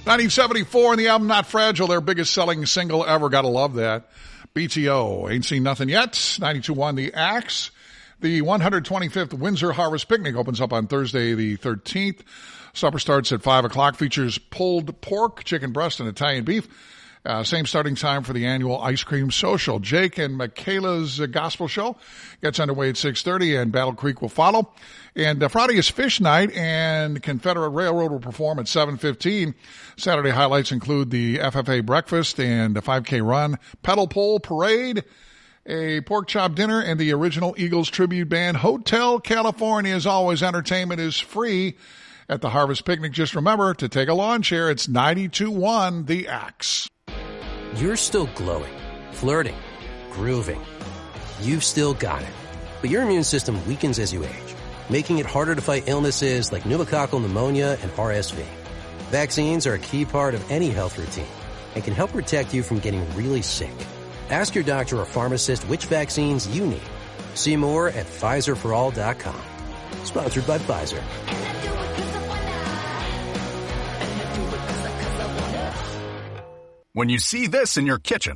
1974 and the album Not Fragile, their biggest selling single ever. Gotta love that. BTO, Ain't Seen Nothing Yet. 92.1 The Axe. The 125th Windsor Harvest Picnic opens up on Thursday the 13th. Supper starts at 5 o'clock. Features pulled pork, chicken breast, and Italian beef. Same starting time for the annual ice cream social. Jake and Michaela's gospel show gets underway at 6:30, and Battle Creek will follow. And Friday is Fish Night, and Confederate Railroad will perform at 7:15. Saturday highlights include the FFA breakfast and the 5K run, pedal pole parade, a pork chop dinner, and the original Eagles tribute band. Hotel California. As always, entertainment is free at the Harvest Picnic. Just remember to take a lawn chair. It's 92.1 The Axe. You're still glowing, flirting, grooving. You've still got it. But your immune system weakens as you age, making it harder to fight illnesses like pneumococcal pneumonia and RSV. Vaccines are a key part of any health routine and can help protect you from getting really sick. Ask your doctor or pharmacist which vaccines you need. See more at PfizerForAll.com. Sponsored by Pfizer. When you see this in your kitchen,